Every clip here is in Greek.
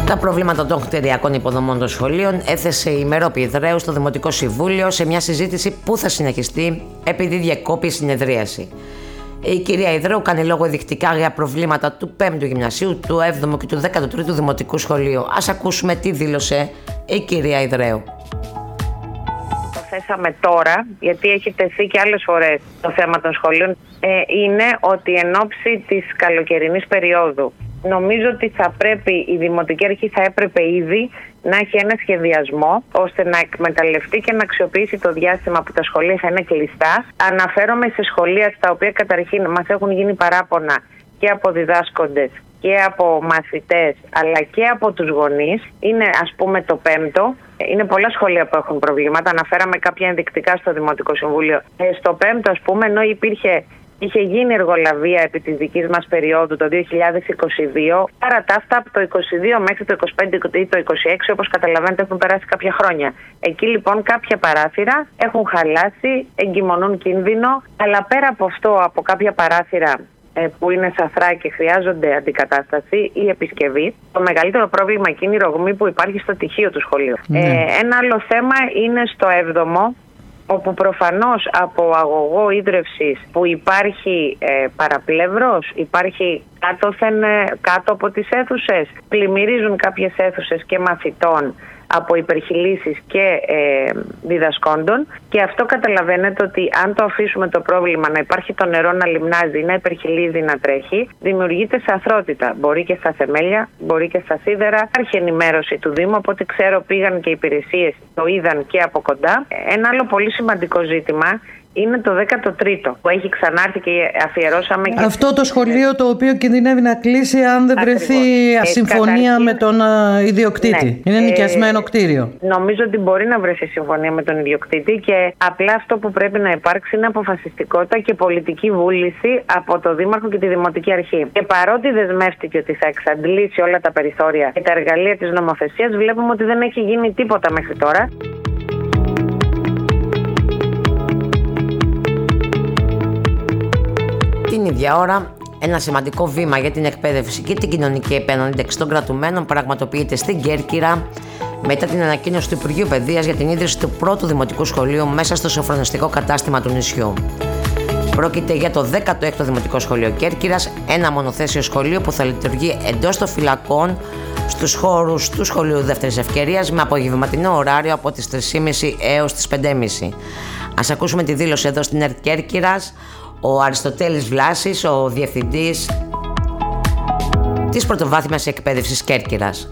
Τα προβλήματα των κτηριακών υποδομών των σχολείων έθεσε η Μερόπη Ιδραίου στο Δημοτικό Συμβούλιο σε μια συζήτηση που θα συνεχιστεί επειδή διακόπη η συνεδρίαση. Η κυρία Ιδραίου κάνει λόγο ενδεικτικά για προβλήματα του 5ου Γυμνασίου, του 7ου και του 13ου Δημοτικού Σχολείου. Ας ακούσουμε τι δήλωσε η κυρία Ιδραίου. Το θέσαμε τώρα, γιατί έχει τεθεί και άλλες φορές το θέμα των σχολείων, είναι ότι εν ώψη της καλοκαιρινής περίοδου νομίζω ότι θα πρέπει η Δημοτική Αρχή θα έπρεπε ήδη να έχει ένα σχεδιασμό ώστε να εκμεταλλευτεί και να αξιοποιήσει το διάστημα που τα σχολεία θα είναι κλειστά. Αναφέρομαι σε σχολεία στα οποία καταρχήν μας έχουν γίνει παράπονα και από διδάσκοντες και από μαθητές αλλά και από τους γονείς. Είναι ας πούμε το 5ο. Είναι πολλά σχολεία που έχουν προβλήματα. Αναφέραμε κάποια ενδεικτικά στο Δημοτικό Συμβούλιο. Στο 5ο ας πούμε, ενώ είχε γίνει εργολαβία επί της δικής μας περίοδου το 2022. Άρα τα αυτά από το 2022 μέχρι το 2025 ή το 2026, όπως καταλαβαίνετε, έχουν περάσει κάποια χρόνια. Εκεί λοιπόν κάποια παράθυρα έχουν χαλάσει, εγκυμονούν κίνδυνο, αλλά πέρα από αυτό, από κάποια παράθυρα που είναι σαθρά και χρειάζονται αντικατάσταση ή επισκευή, το μεγαλύτερο πρόβλημα εκεί είναι η ρογμή που υπάρχει στο πτυχίο του σχολείου. Ένα άλλο θέμα είναι στο 7ο, όπου προφανώς από αγωγό ίδρευσης που υπάρχει παραπλεύρος, υπάρχει κάτω από τις αίθουσες, πλημμυρίζουν κάποιες αίθουσες και μαθητών από υπερχειλήσεις και διδασκόντων, και αυτό καταλαβαίνετε ότι αν το αφήσουμε το πρόβλημα να υπάρχει το νερό να λιμνάζει, να υπερχειλίζει, να τρέχει, δημιουργείται σαθρότητα. Μπορεί και στα θεμέλια, μπορεί και στα σίδερα. Υπάρχει ενημέρωση του Δήμου, από ό,τι ξέρω πήγαν και οι υπηρεσίες, το είδαν και από κοντά. Ένα άλλο πολύ σημαντικό ζήτημα είναι το 13ο που έχει ξανάρθει και αφιερώσαμε. Αυτό το σχολείο το οποίο κινδυνεύει να κλείσει αν δεν βρεθεί συμφωνία με τον ιδιοκτήτη. Ναι. Είναι νοικιασμένο κτίριο. Νομίζω ότι μπορεί να βρεθεί συμφωνία με τον ιδιοκτήτη και απλά αυτό που πρέπει να υπάρξει είναι αποφασιστικότητα και πολιτική βούληση από το Δήμαρχο και τη Δημοτική Αρχή. Και παρότι δεσμεύτηκε ότι θα εξαντλήσει όλα τα περιθώρια και τα εργαλεία της νομοθεσίας, βλέπουμε ότι δεν έχει γίνει τίποτα μέχρι τώρα. Την ίδια ώρα, ένα σημαντικό βήμα για την εκπαίδευση και την κοινωνική επένδυση των κρατουμένων πραγματοποιείται στην Κέρκυρα μετά την ανακοίνωση του Υπουργείου Παιδείας για την ίδρυση του πρώτου δημοτικού σχολείου μέσα στο σοφρονιστικό κατάστημα του νησιού. Πρόκειται για το 16ο Δημοτικό Σχολείο Κέρκυρας, ένα μονοθέσιο σχολείο που θα λειτουργεί εντός των φυλακών στους χώρους του Σχολείου Δεύτερης Ευκαιρίας με απογευματινό ωράριο από τις 3.30 έως τις 5.30. Ας ακούσουμε τη δήλωση εδώ στην ΕΡΤ Κέρκυρας. Ο Αριστοτέλης Βλάσης, ο διευθυντής της πρωτοβάθμιας εκπαίδευσης Κέρκυρας.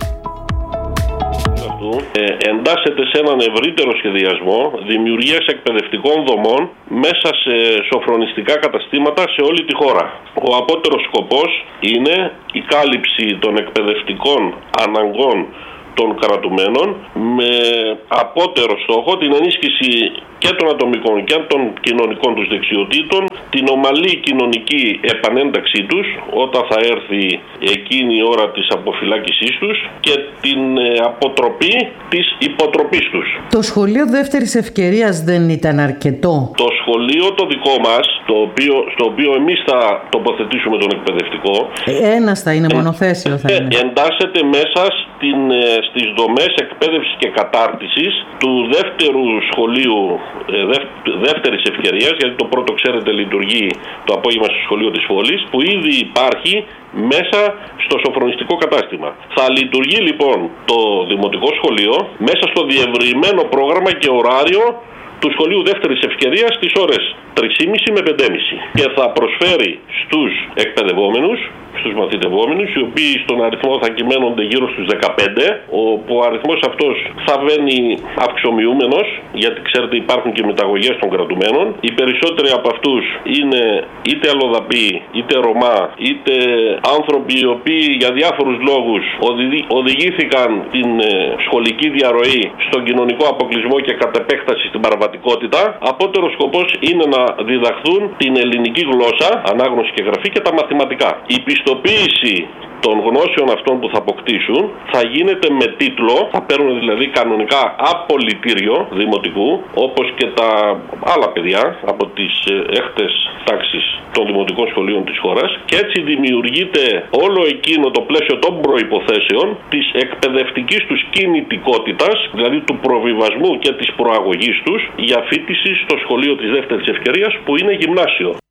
Εντάσσεται σε έναν ευρύτερο σχεδιασμό δημιουργίας εκπαιδευτικών δομών μέσα σε σοφρονιστικά καταστήματα σε όλη τη χώρα. Ο απότερος σκοπός είναι η κάλυψη των εκπαιδευτικών αναγκών των κρατουμένων με απότερο στόχο την ενίσχυση και των ατομικών και των κοινωνικών τους δεξιοτήτων, την ομαλή κοινωνική επανένταξή τους όταν θα έρθει εκείνη η ώρα της αποφυλάκησής τους και την αποτροπή της υποτροπής τους. Το σχολείο δεύτερης ευκαιρίας δεν ήταν αρκετό? Το σχολείο το δικό μας, στο οποίο εμείς θα τοποθετήσουμε τον εκπαιδευτικό, ένας θα είναι μονοθέσιο θα είναι. Εντάσσεται μέσα στις δομές εκπαίδευσης και κατάρτισης του δεύτερου σχολείου δεύτερης ευκαιρίας, γιατί το πρώτο, ξέρετε, λειτουργεί το απόγευμα στο σχολείο της πόλης, που ήδη υπάρχει μέσα στο σοφρονιστικό κατάστημα. Θα λειτουργεί λοιπόν το δημοτικό σχολείο μέσα στο διευρυμένο πρόγραμμα και ωράριο του σχολείου δεύτερης ευκαιρίας στις ώρες 3.30 με 5.30 και θα προσφέρει στους εκπαιδευόμενους, στους μαθητευόμενους, οι οποίοι στον αριθμό θα κυμαίνονται γύρω στους 15, όπου ο αριθμός αυτός θα βαίνει αυξομοιούμενος, γιατί ξέρετε υπάρχουν και μεταγωγές των κρατουμένων. Οι περισσότεροι από αυτούς είναι είτε αλλοδαποί, είτε Ρωμά, είτε άνθρωποι οι οποίοι για διάφορους λόγους οδηγήθηκαν την σχολική διαρροή στον κοινωνικό αποκλεισμό και κατ' επέκταση στην παραβατική μαθηματικότητα, απότερος σκοπός είναι να διδαχθούν την ελληνική γλώσσα, ανάγνωση και γραφή και τα μαθηματικά. Η πιστοποίηση των γνώσεων αυτών που θα αποκτήσουν θα γίνεται με τίτλο, θα παίρνουν δηλαδή κανονικά απολυτήριο δημοτικού, όπως και τα άλλα παιδιά από τις έκτες τάξεις των δημοτικών σχολείων της χώρας, και έτσι δημιουργείται όλο εκείνο το πλαίσιο των προϋποθέσεων της εκπαιδευτικής τους κινητικότητας, δηλαδή του προβιβασμού και της προαγωγής τους για φοιτηση στο σχολείο της δεύτερης ευκαιρίας που είναι γυμνάσιο.